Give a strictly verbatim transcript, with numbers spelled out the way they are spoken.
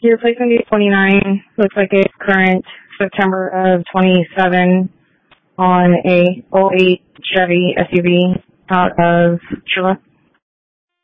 Your plate number twenty-nine looks like it's current September of twenty-seven on a oh eight Chevy S U V out of Chula.